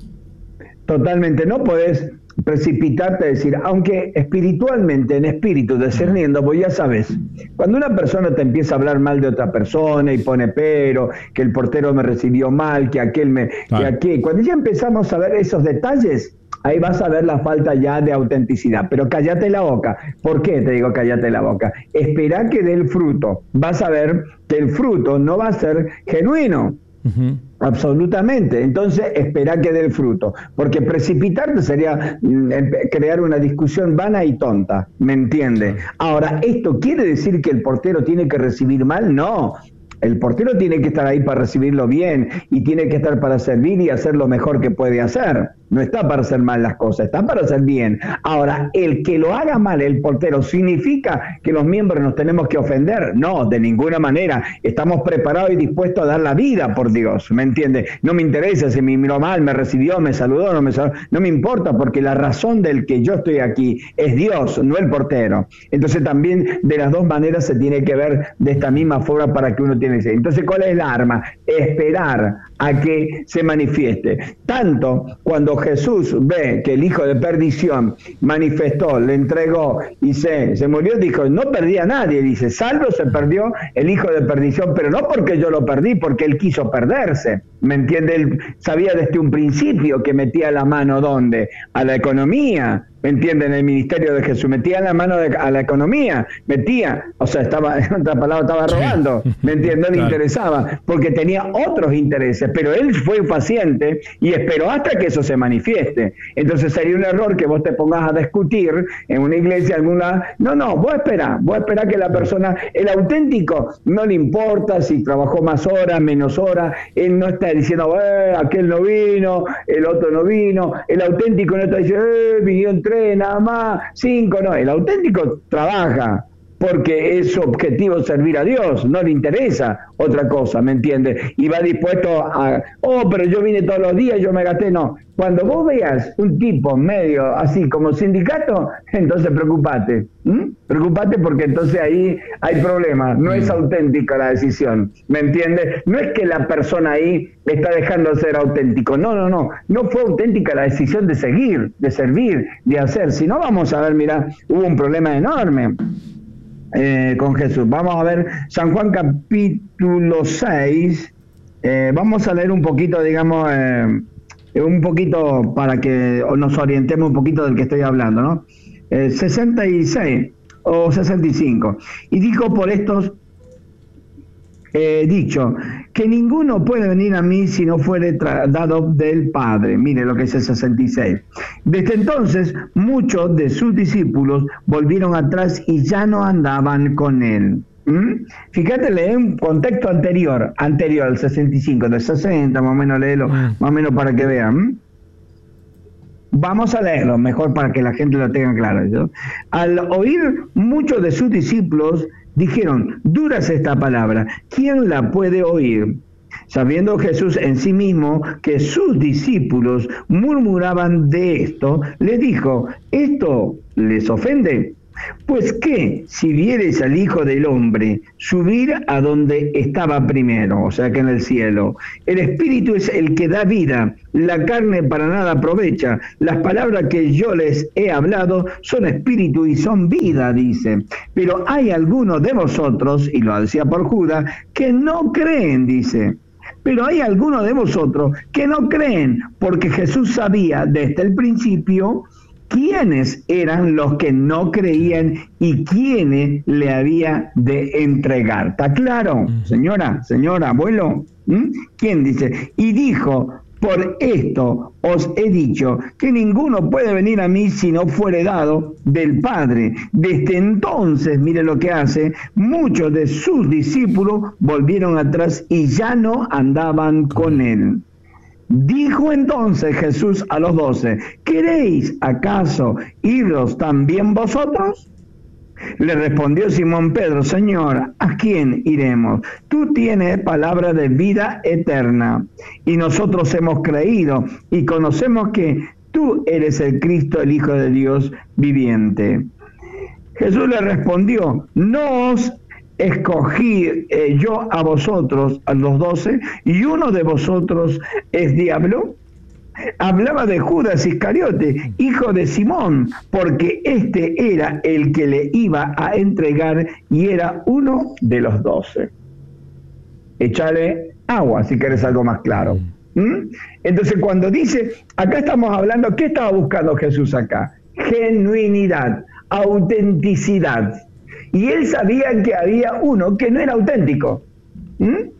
Totalmente, no podés precipitarte a decir, aunque espiritualmente, en espíritu, discerniendo, pues ya sabes, cuando una persona te empieza a hablar mal de otra persona y pone pero, que el portero me recibió mal, que aquel me... Claro. que aquel, cuando ya empezamos a ver esos detalles, ahí vas a ver la falta ya de autenticidad. Pero cállate la boca. ¿Por qué te digo cállate la boca? Espera que dé el fruto. Vas a ver que el fruto no va a ser genuino. Uh-huh. Absolutamente. Entonces, espera que dé el fruto. Porque precipitarte sería mm, crear una discusión vana y tonta. ¿Me entiende? Ahora, ¿esto quiere decir que el portero tiene que recibir mal? No. El portero tiene que estar ahí para recibirlo bien y tiene que estar para servir y hacer lo mejor que puede hacer. No está para hacer mal las cosas, está para hacer bien. Ahora, el que lo haga mal el portero, ¿significa que los miembros nos tenemos que ofender? No, de ninguna manera. Estamos preparados y dispuestos a dar la vida por Dios, ¿me entiende? No me interesa si me miró mal, me recibió, me saludó, no me saludó. No me importa, porque la razón del que yo estoy aquí es Dios, no el portero. Entonces también de las dos maneras se tiene que ver de esta misma forma para que uno tiene que ser. Entonces, ¿cuál es la arma? Esperar a que se manifieste. Tanto cuando Jesús ve que el hijo de perdición manifestó, le entregó y se, se murió, dijo, no perdí a nadie, dice, salvo se perdió el hijo de perdición, pero no porque yo lo perdí, porque él quiso perderse, ¿me entiende? Él sabía desde un principio que metía la mano, ¿dónde? A la economía, ¿me entienden? En el ministerio de Jesús, metía la mano de, a la economía, metía, o sea, estaba, en otra palabra, estaba robando, ¿me entienden? No le claro. interesaba, porque tenía otros intereses, pero él fue paciente y esperó hasta que eso se manifieste. Entonces sería un error que vos te pongas a discutir en una iglesia, alguna, no, no, vos esperá, vos esperá que la persona, el auténtico, no le importa si trabajó más horas, menos horas, él no está diciendo, eh, aquel no vino, el otro no vino, el auténtico no está diciendo, eh, vinieron tres, nada más, cinco, no, el auténtico trabaja, porque es su objetivo servir a Dios, no le interesa otra cosa, ¿me entiende? Y va dispuesto a, oh, pero yo vine todos los días, yo me gasté, no. Cuando vos veas un tipo medio así como sindicato, entonces preocupate, ¿Mm? preocupate porque entonces ahí hay problemas, no mm. es auténtica la decisión, ¿me entiende? No es que la persona ahí está dejando de ser auténtico, no, no, no, no fue auténtica la decisión de seguir, de servir, de hacer, si no vamos a ver, mira, hubo un problema enorme. Eh, con Jesús. Vamos a ver San Juan capítulo seis, eh, vamos a leer un poquito, digamos, eh, un poquito para que nos orientemos un poquito del que estoy hablando, ¿no? Eh, sesenta y seis o sesenta y cinco. Y dijo por estos eh, dicho, que ninguno puede venir a mí si no fuere dado del Padre. Mire lo que es el sesenta y seis. Desde entonces, muchos de sus discípulos volvieron atrás y ya no andaban con él. ¿Mm? Fíjate, lee un contexto anterior, anterior al sesenta y cinco, del sesenta, más o menos, léelo, más o menos para que vean. Vamos a leerlo, mejor para que la gente lo tenga claro, ¿no? Al oír muchos de sus discípulos, dijeron, dura es esta palabra, ¿quién la puede oír? Sabiendo Jesús en sí mismo que sus discípulos murmuraban de esto, les dijo, ¿esto les ofende? Pues qué, si viereis al Hijo del Hombre subir a donde estaba primero, o sea que en el cielo. El Espíritu es el que da vida, la carne para nada aprovecha. Las palabras que yo les he hablado son espíritu y son vida, dice. Pero hay algunos de vosotros, y lo decía por Judas, que no creen, dice. Pero hay algunos de vosotros que no creen, porque Jesús sabía desde el principio quiénes eran los que no creían y quiénes le había de entregar. ¿Está claro, señora, señora, abuelo? ¿Mm? ¿Quién dice? Y dijo, por esto os he dicho que ninguno puede venir a mí si no fuere dado del Padre. Desde entonces, mire lo que hace, muchos de sus discípulos volvieron atrás y ya no andaban con él. Dijo entonces Jesús a los doce, ¿queréis acaso iros también vosotros? Le respondió Simón Pedro: Señor, ¿a quién iremos? Tú tienes palabra de vida eterna, y nosotros hemos creído y conocemos que tú eres el Cristo, el Hijo de Dios viviente. Jesús le respondió: no os escogí eh, yo a vosotros, a los doce, y uno de vosotros es diablo. Hablaba de Judas Iscariote, hijo de Simón, porque este era el que le iba a entregar y era uno de los doce. Échale agua si querés algo más claro. ¿Mm? Entonces cuando dice, acá estamos hablando, ¿qué estaba buscando Jesús acá? Genuinidad, autenticidad. Y él sabía que había uno que no era auténtico. ¿Mm?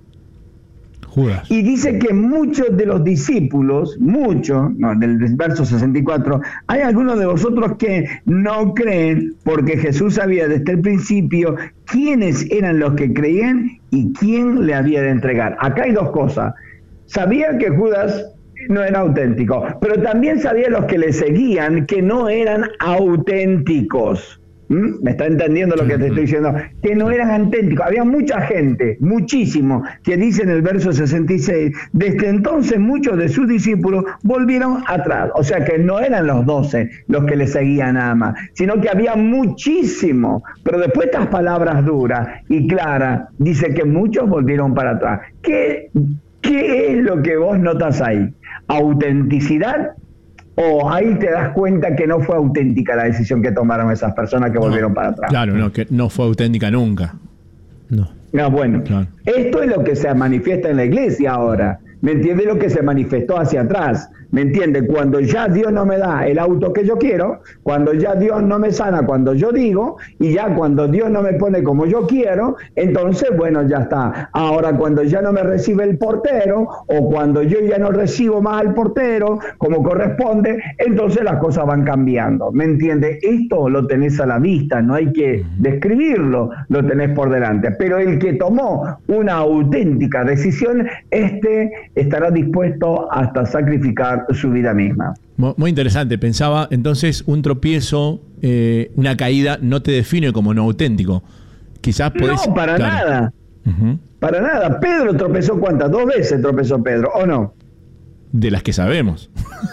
Judas. Y dice que muchos de los discípulos, muchos, no, del verso sesenta y cuatro, hay algunos de vosotros que no creen, porque Jesús sabía desde el principio quiénes eran los que creían y quién le había de entregar. Acá hay dos cosas. Sabía que Judas no era auténtico, pero también sabía los que le seguían que no eran auténticos. ¿Mm? ¿Me está entendiendo lo que te estoy diciendo? Que no eran auténticos. Había mucha gente, muchísimo, que dice en el verso sesenta y seis, desde entonces muchos de sus discípulos volvieron atrás. O sea que no eran los doce los que le seguían nada más, sino que había muchísimo. Pero después estas palabras duras y claras, dice que muchos volvieron para atrás. ¿Qué, qué es lo que vos notas ahí? ¿Autenticidad? ¿O ahí te das cuenta que no fue auténtica la decisión que tomaron esas personas que no, volvieron para atrás? Claro, no, que no fue auténtica nunca. No. No, bueno, claro. Esto es lo que se manifiesta en la iglesia ahora. ¿Me entiende? Lo que se manifestó hacia atrás. ¿Me entiende? Cuando ya Dios no me da el auto que yo quiero, cuando ya Dios no me sana cuando yo digo, y ya cuando Dios no me pone como yo quiero, entonces, bueno, ya está. Ahora, cuando ya no me recibe el portero, o cuando yo ya no recibo más al portero como corresponde, entonces las cosas van cambiando. ¿Me entiende? Esto lo tenés a la vista, no hay que describirlo, lo tenés por delante. Pero el que tomó una auténtica decisión, este estará dispuesto hasta sacrificar su vida misma. Muy interesante. Pensaba, entonces, un tropiezo, eh, una caída, no te define como no auténtico. Quizás podés... No, para claro. nada. Uh-huh. Para nada. Pedro tropezó, ¿cuántas? Dos veces tropezó Pedro, ¿o no? De las que sabemos.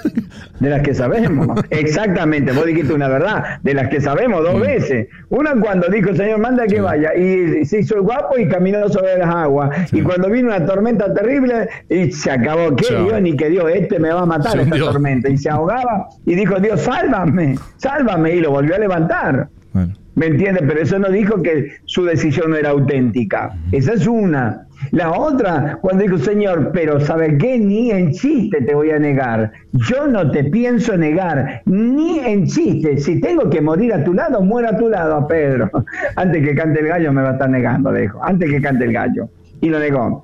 De las que sabemos, exactamente, vos dijiste una verdad, de las que sabemos dos mm. veces. Una cuando dijo, Señor, manda que sí. vaya, y se hizo el guapo y caminó sobre las aguas. Sí. Y cuando vino una tormenta terrible, y se acabó, ¿qué Dios? Ni que Dios, este me va a matar sí, esta Dios. tormenta. Y se ahogaba, y dijo, Dios, sálvame, sálvame, y lo volvió a levantar. Bueno. ¿Me entiendes? Pero eso no dijo que su decisión no era auténtica. Esa es una. La otra, cuando dijo, Señor, pero ¿sabes qué? Ni en chiste te voy a negar. Yo no te pienso negar, ni en chiste. Si tengo que morir a tu lado, muero a tu lado, Pedro. Antes que cante el gallo me va a estar negando, le dijo. Antes que cante el gallo. Y lo negó.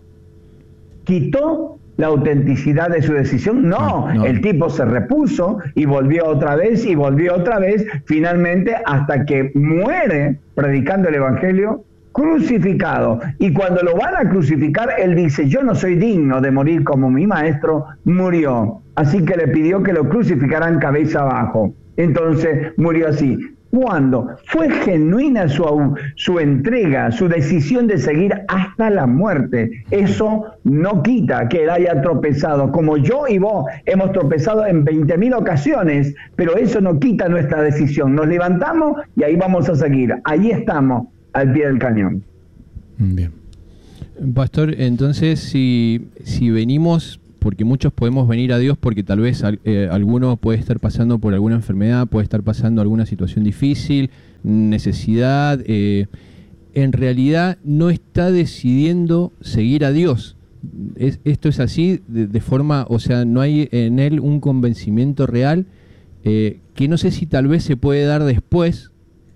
¿Quitó la autenticidad de su decisión? No, no, el tipo se repuso y volvió otra vez y volvió otra vez, finalmente hasta que muere predicando el evangelio, crucificado. Y cuando lo van a crucificar, él dice, yo no soy digno de morir como mi maestro murió. Así que le pidió que lo crucificaran cabeza abajo. Entonces murió así. Cuando fue genuina su, su entrega, su decisión de seguir hasta la muerte, eso no quita que él haya tropezado, como yo y vos hemos tropezado en veinte mil ocasiones, pero eso no quita nuestra decisión. Nos levantamos y ahí vamos a seguir. Ahí estamos, al pie del cañón. Bien. Pastor, entonces si, si venimos... porque muchos podemos venir a Dios porque tal vez eh, alguno puede estar pasando por alguna enfermedad, puede estar pasando alguna situación difícil, necesidad. Eh, en realidad no está decidiendo seguir a Dios. Es, esto es así de, de forma, o sea, no hay en él un convencimiento real eh, que no sé si tal vez se puede dar después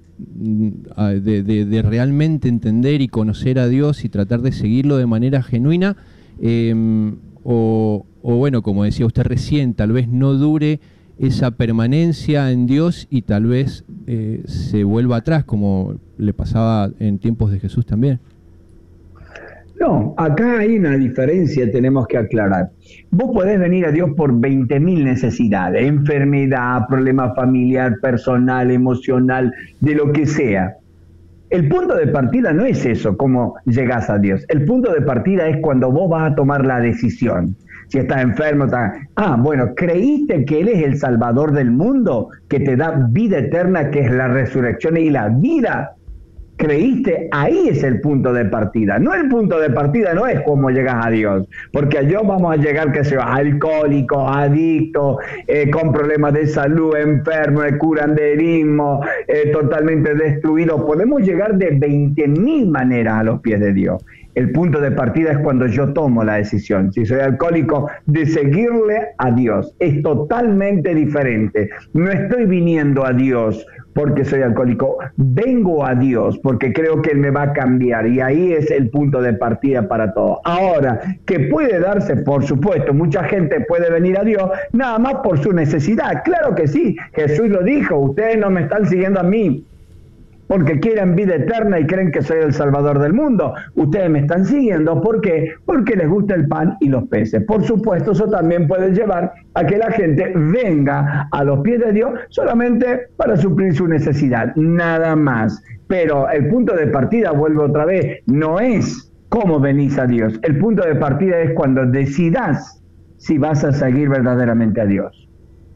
de, de, de realmente entender y conocer a Dios y tratar de seguirlo de manera genuina. Eh, O, o bueno, como decía usted recién, tal vez no dure esa permanencia en Dios y tal vez eh, se vuelva atrás, como le pasaba en tiempos de Jesús también. No, acá hay una diferencia, tenemos que aclarar. Vos podés venir a Dios por veinte mil necesidades, enfermedad, problema familiar, personal, emocional, de lo que sea. El punto de partida no es eso, cómo llegás a Dios. El punto de partida es cuando vos vas a tomar la decisión. Si estás enfermo, estás... Ah, bueno, ¿creíste que Él es el Salvador del mundo? Que te da vida eterna, que es la resurrección y la vida. ¿Creíste? Ahí es el punto de partida. No, el punto de partida no es cómo llegas a Dios. Porque a Dios vamos a llegar, que sea alcohólico, adicto, eh, con problemas de salud, enfermo, de curanderismo, eh, totalmente destruido. Podemos llegar de veinte mil maneras a los pies de Dios. El punto de partida es cuando yo tomo la decisión, si soy alcohólico, de seguirle a Dios. Es totalmente diferente. No estoy viniendo a Dios porque soy alcohólico, vengo a Dios porque creo que Él me va a cambiar, y ahí es el punto de partida para todo. Ahora, que puede darse, por supuesto, mucha gente puede venir a Dios nada más por su necesidad. Claro que sí, Jesús lo dijo, ustedes no me están siguiendo a mí porque quieren vida eterna y creen que soy el Salvador del mundo. Ustedes me están siguiendo, ¿por qué? Porque les gusta el pan y los peces. Por supuesto, eso también puede llevar a que la gente venga a los pies de Dios solamente para suplir su necesidad, nada más. Pero el punto de partida, vuelvo otra vez, no es cómo venís a Dios. El punto de partida es cuando decidas si vas a seguir verdaderamente a Dios.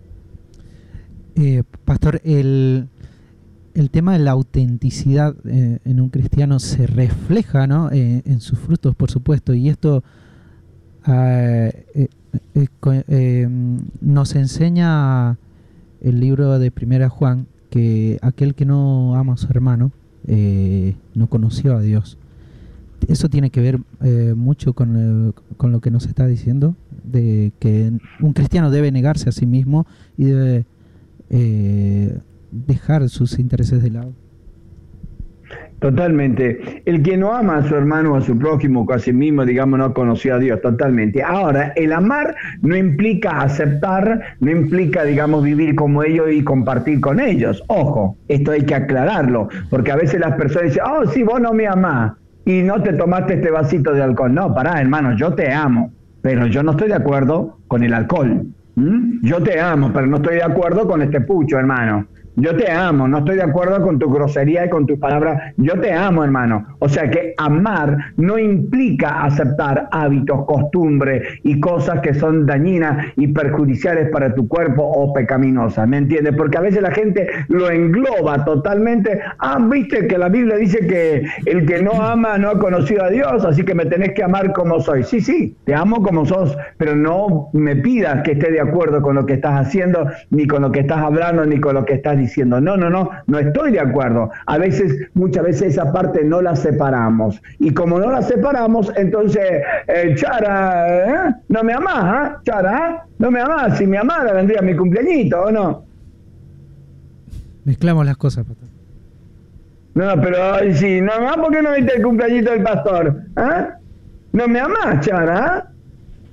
Eh, pastor, el... El tema de la autenticidad eh, en un cristiano se refleja, ¿no? eh, en sus frutos, por supuesto, y esto eh, eh, eh, eh, nos enseña el libro de Primera Juan, que aquel que no ama a su hermano eh, no conoció a Dios. Eso tiene que ver eh, mucho con, eh, con lo que nos está diciendo, de que un cristiano debe negarse a sí mismo y debe... Eh, dejar sus intereses de lado. Totalmente. El que no ama a su hermano o a su prójimo o a sí mismo, digamos, no conoció a Dios, totalmente. Ahora, el amar no implica aceptar, no implica, digamos, vivir como ellos y compartir con ellos. Ojo, esto hay que aclararlo, porque a veces las personas dicen, oh, sí, vos no me amás y no te tomaste este vasito de alcohol. No, pará, hermano, yo te amo, pero yo no estoy de acuerdo con el alcohol. ¿Mm? Yo te amo, pero no estoy de acuerdo con este pucho, hermano. Yo te amo, no estoy de acuerdo con tu grosería y con tus palabras. Yo te amo, hermano. O sea que amar no implica aceptar hábitos, costumbres y cosas que son dañinas y perjudiciales para tu cuerpo o pecaminosas. ¿Me entiendes? Porque a veces la gente lo engloba totalmente. Ah, viste que la Biblia dice que el que no ama no ha conocido a Dios, así que me tenés que amar como soy. Sí, sí, te amo como sos, pero no me pidas que esté de acuerdo con lo que estás haciendo, ni con lo que estás hablando, ni con lo que estás diciendo, no, no, no, no estoy de acuerdo. A veces, muchas veces esa parte no la separamos. Y como no la separamos, entonces, eh, Chara, ¿eh? ¿No me amás? ¿eh? Chara, ¿eh? ¿No me amás? Si me amara, vendría mi cumpleañito, ¿o no? Mezclamos las cosas, pastor. No, pero si no me amás, ¿por qué no viste el cumpleañito del pastor? ¿Eh? ¿No me amás, Chara? ¿eh?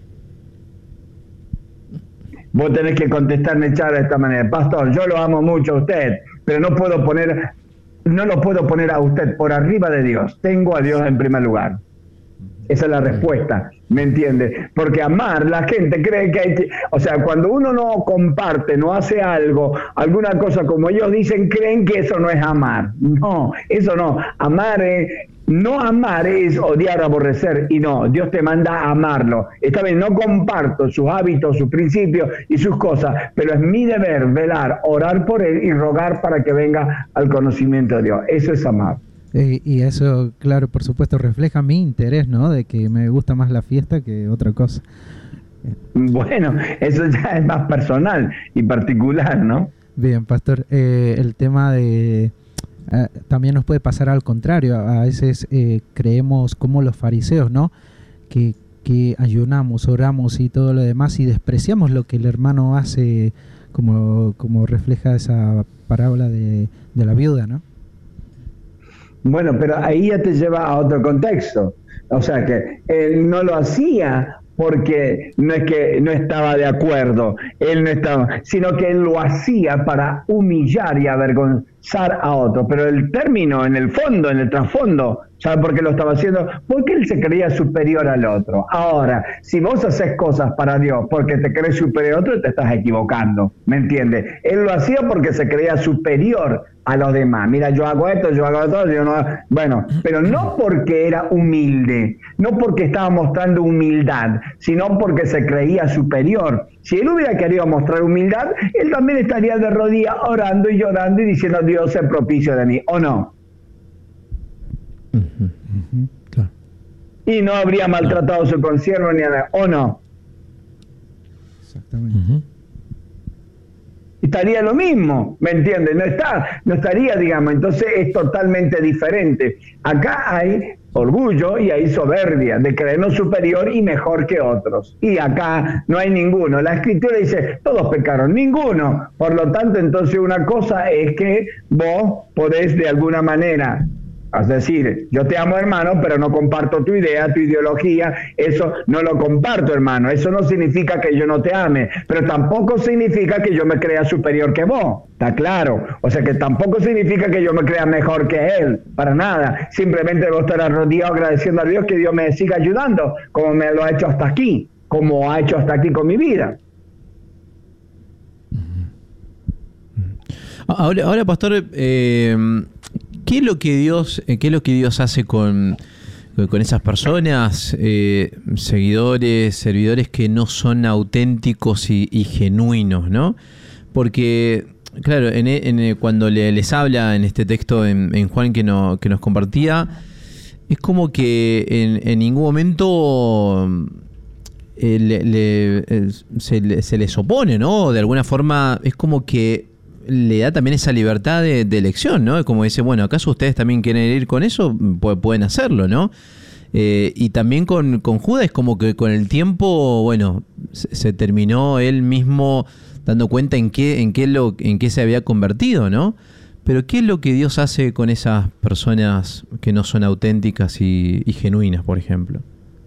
Vos tenés que contestarme, Chara, de esta manera. Pastor, yo lo amo mucho a usted, pero no puedo poner, no lo puedo poner a usted por arriba de Dios. Tengo a Dios en primer lugar. Esa es la respuesta, ¿me entiende? Porque amar, la gente cree que hay que... O sea, cuando uno no comparte, no hace algo, alguna cosa como ellos dicen, creen que eso no es amar. No, eso no. Amar es... No amar es odiar, aborrecer, y no, Dios te manda a amarlo. Esta vez no comparto sus hábitos, sus principios y sus cosas, pero es mi deber velar, orar por él y rogar para que venga al conocimiento de Dios. Eso es amar. Eh, y eso, claro, por supuesto, refleja mi interés, ¿no? De que me gusta más la fiesta que otra cosa. Bueno, eso ya es más personal y particular, ¿no? Bien, pastor, eh, el tema de... Uh, también nos puede pasar al contrario. A veces eh, creemos como los fariseos, ¿no? Que, que ayunamos, oramos y todo lo demás y despreciamos lo que el hermano hace, como, como refleja esa parábola de, de la viuda, ¿no? Bueno, pero ahí ya te lleva a otro contexto. O sea que él no lo hacía porque no es que no estaba de acuerdo, él no estaba, sino que él lo hacía para humillar y avergonzar a otro. Pero el término, en el fondo, en el trasfondo, ¿sabe por qué lo estaba haciendo? Porque él se creía superior al otro. Ahora, si vos haces cosas para Dios porque te crees superior al otro, te estás equivocando, ¿me entiendes? Él lo hacía porque se creía superior a los demás. Mira, yo hago esto, yo hago esto, yo no hago... Bueno, pero no porque era humilde, no porque estaba mostrando humildad, sino porque se creía superior. Si él hubiera querido mostrar humildad, él también estaría de rodillas orando y llorando y diciendo, Dios se propicio de mí, ¿o no? Uh-huh, uh-huh, claro. Y no habría maltratado a su consiervo ni a nada, ¿o no? Exactamente. Uh-huh. Estaría lo mismo, ¿me entiendes? No está, no estaría, digamos, entonces es totalmente diferente. Acá hay orgullo y hay soberbia de creernos superior y mejor que otros. Y acá no hay ninguno. La Escritura dice, todos pecaron, ninguno. Por lo tanto, entonces una cosa es que vos podés de alguna manera... Es decir, yo te amo, hermano, pero no comparto tu idea, tu ideología, eso no lo comparto, hermano. Eso no significa que yo no te ame, pero tampoco significa que yo me crea superior que vos, ¿está claro? O sea que tampoco significa que yo me crea mejor que él, para nada. Simplemente voy a estar arrodillado agradeciendo a Dios que Dios me siga ayudando, como me lo ha hecho hasta aquí, como ha hecho hasta aquí con mi vida. Ahora, ahora pastor, eh... ¿qué es lo que Dios, qué es lo que Dios hace con, con esas personas, eh, seguidores, servidores que no son auténticos y, y genuinos, ¿no? Porque, claro, en, en, cuando le, les habla en este texto en, en Juan que, no, que nos compartía, es como que en, en ningún momento eh, le, le, eh, se, se les opone, ¿no? De alguna forma es como que le da también esa libertad de, de elección, ¿no? Como dice, bueno, ¿acaso ustedes también quieren ir con eso? Pu- pueden hacerlo, ¿no? Eh, y también con, con Judas es como que con el tiempo, bueno, se, se terminó él mismo dando cuenta en qué, en qué lo, en qué se había convertido, ¿no? Pero ¿qué es lo que Dios hace con esas personas que no son auténticas y, y genuinas, por ejemplo?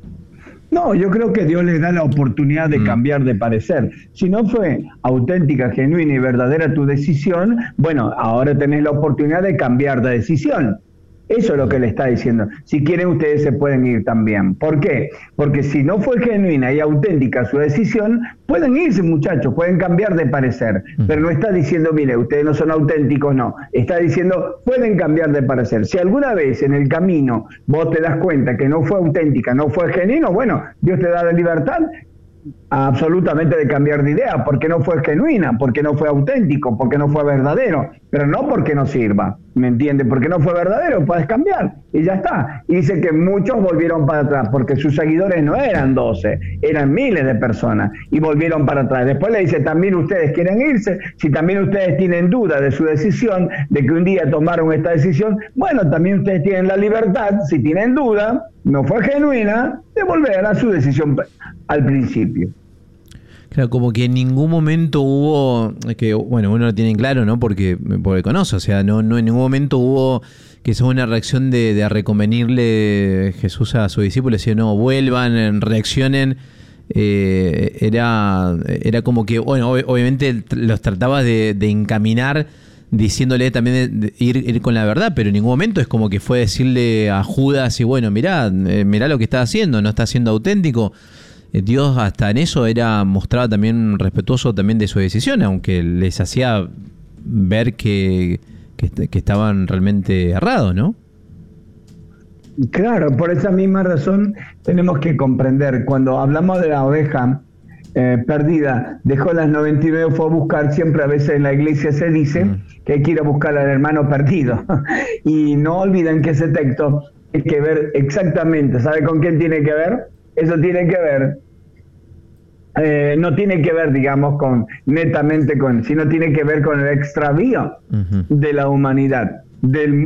No, yo creo que Dios les da la oportunidad de mm. cambiar de parecer. Si no fue auténtica, genuina y verdadera tu decisión, bueno, ahora tenés la oportunidad de cambiar de decisión. Eso es lo que le está diciendo. Si quieren, ustedes se pueden ir también. ¿Por qué? Porque si no fue genuina y auténtica su decisión, pueden irse, muchachos, pueden cambiar de parecer. Pero no está diciendo, mire, ustedes no son auténticos, no. Está diciendo, pueden cambiar de parecer. Si alguna vez en el camino vos te das cuenta que no fue auténtica, no fue genuino, bueno, Dios te da la libertad absolutamente de cambiar de idea, porque no fue genuina, porque no fue auténtico, porque no fue verdadero, pero no porque no sirva, ¿me entiendes? Porque no fue verdadero, puedes cambiar y ya está. Y dice que muchos volvieron para atrás, porque sus seguidores no eran doce, eran miles de personas y volvieron para atrás. Después le dice, también ustedes quieren irse, si también ustedes tienen duda de su decisión, de que un día tomaron esta decisión, bueno, también ustedes tienen la libertad, si tienen duda, no fue genuina, de volver a su decisión al principio. Claro, como que en ningún momento hubo, que bueno, uno lo tiene claro, ¿no? Porque, porque conoce, o sea, no, no en ningún momento hubo que sea una reacción de, de reconvenirle Jesús a sus discípulos, decir, no, vuelvan, reaccionen. Eh, era, era como que, bueno, ob- obviamente los trataba de, de encaminar, diciéndole también de, de ir, ir con la verdad, pero en ningún momento es como que fue decirle a Judas, y bueno, mirá, eh, mirá lo que está haciendo, no está siendo auténtico. Dios hasta en eso era mostraba también respetuoso también de su decisión, aunque les hacía ver que, que, que estaban realmente errados, ¿no? Claro, por esa misma razón tenemos que comprender, cuando hablamos de la oveja eh, perdida, dejó las noventa y nueve, fue a buscar, siempre a veces en la iglesia se dice uh-huh. que hay que ir a buscar al hermano perdido. Y no olviden que ese texto hay que ver exactamente, ¿sabe con quién tiene que ver? Eso tiene que ver, eh, no tiene que ver, digamos, con netamente con, sino tiene que ver con el extravío uh-huh. de la humanidad, del